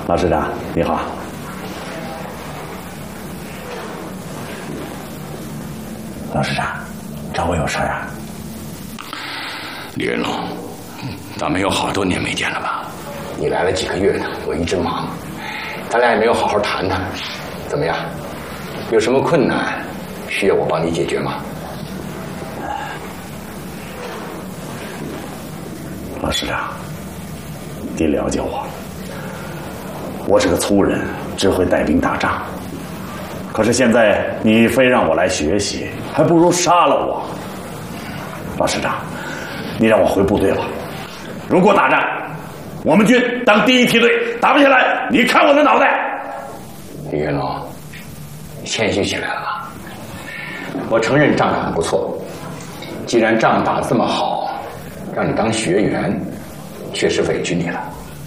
老师长，你好。老师长，找我有事啊？ 李云龙，咱们有好多年没见了吧？你来了几个月呢，我一直忙，咱俩也没有好好谈谈。怎么样？有什么困难需要我帮你解决吗？ 老师长，你了解我，我是个粗人，只会带兵打仗。可是现在你非让我来学习，还不如杀了我。老师长，你让我回部队吧。如果打仗，我们军当第一梯队，打不下来，你看我的脑袋。 李云龙，谦虚起来了啊！我承认仗打得不错，既然仗打得这么好，让你当学员，确实委屈你了。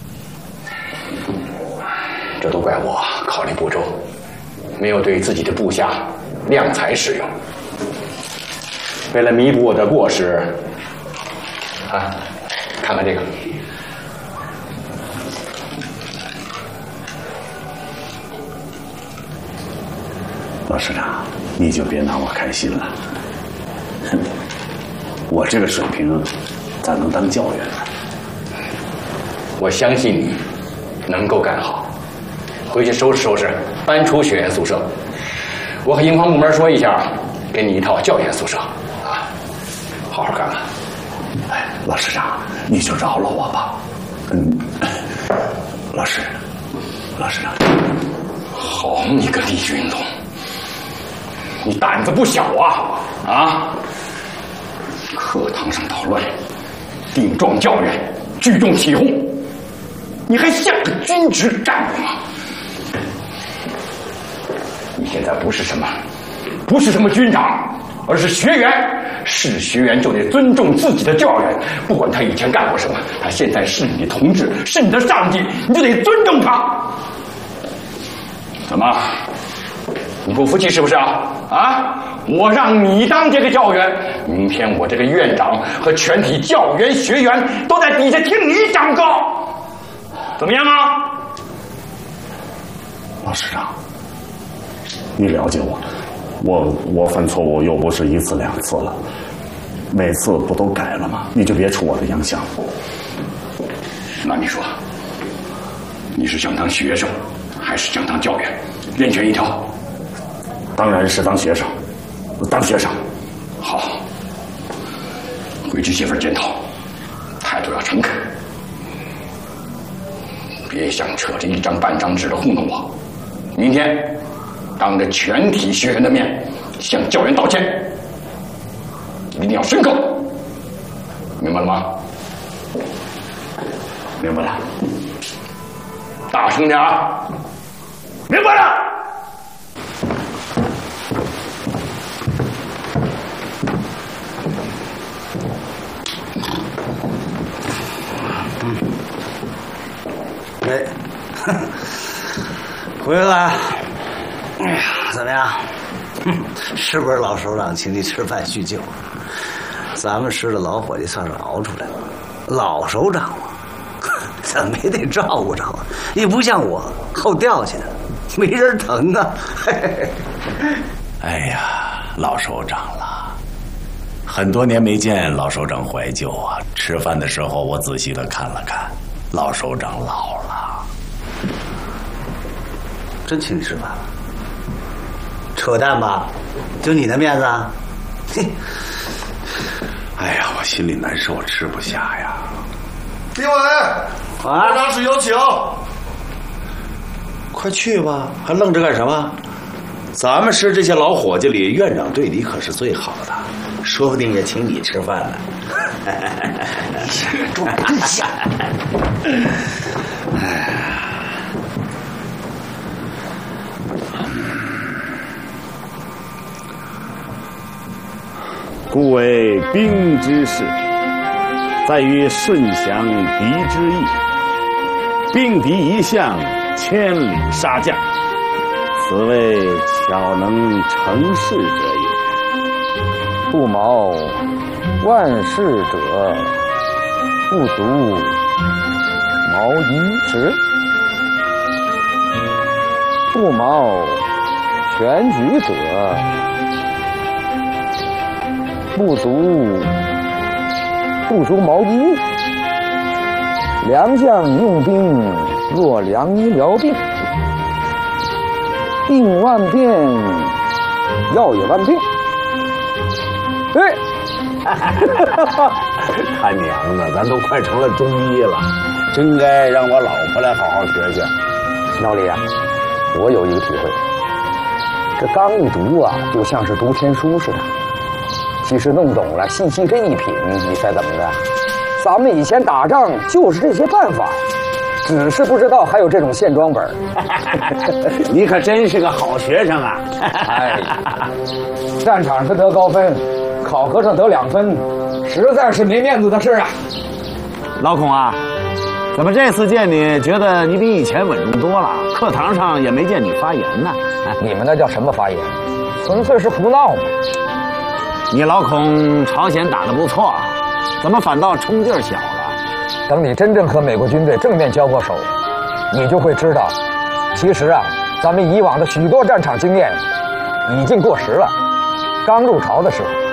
这都怪我考虑不周，没有对自己的部下量才使用。为了弥补我的过失，啊，看看这个。 老师长，你就别拿我开心了。我这个水平，咋能当教员呢？ 我相信你能够干好，回去收拾收拾，搬出学员宿舍。我和营房部门说一下，给你一套教员宿舍，啊，好好干吧。 哎，老师长，你就饶了我吧。老师长， 好你个李云龙，你胆子不小啊！啊！课堂上捣乱，顶撞教员，聚众起哄，你还像个军职干部吗？你现在不是什么军长，而是学员。是学员就得尊重自己的教员，不管他以前干过什么，他现在是你的同志，是你的上级，你就得尊重他。怎么？你不服气是不是啊？啊！我让你当这个教员，明天我这个院长和全体教员学员都在底下听你讲课，怎么样啊？ 老师长，你了解我，我犯错误又不是一次两次了，每次不都改了吗？你就别出我的洋相。 那你说，你是想当学生，还是想当教员？任选一条。 当然是当学生，当学生。 好，回去写份检讨，态度要诚恳，别想扯着一张半张纸的糊弄我。明天当着全体学员的面向教员道歉，一定要深刻，明白了吗？ 明白了。 大声点啊！ 明白了。 哎，回来，哎呀，怎么样？是不是老首长请你吃饭叙旧？咱们师的老伙计算是熬出来了。老首长嘛，怎么也得照顾照顾，也不像我后掉下来，没人疼啊。 哎呀，老首长了，很多年没见老首长怀旧啊。吃饭的时候我仔细的看了看，老首长老了。 真请你吃饭了？扯淡吧？就你的面子啊？嘿！ 哎呀，我心里难受，吃不下呀。 李伟，班长室有请。 快去吧，还愣着干什么？咱们师这些老伙计里，院长对你可是最好的，说不定也请你吃饭呢。 你想中真像。 哎。 故为兵之事，在于顺降敌之意。兵敌一向，千里杀将，此谓巧能成事者也。 不谋万事者，不独谋一职。 不毛全局者，不足毛衣。良将用兵若良医疗病，病万变，药也万病。对， 他娘的，咱都快成了中医了，真该让我老婆来好好学学。 老李啊，我有一个体会，这刚一读啊，就像是读天书似的。其实弄懂了，细细这一品，你猜怎么的？咱们以前打仗就是这些办法，只是不知道还有这种线装本。 你可真是个好学生啊！ 哎，战场上得高分，考核上得2分，实在是没面子的事啊。 老孔啊，怎么这次见你，觉得你比以前稳重多了？课堂上也没见你发言呢。 你们那叫什么发言？纯粹是胡闹嘛！ 你老孔朝鲜打得不错，怎么反倒冲劲儿小了？ 等你真正和美国军队正面交过手，你就会知道，其实啊，咱们以往的许多战场经验已经过时了。刚入朝的时候，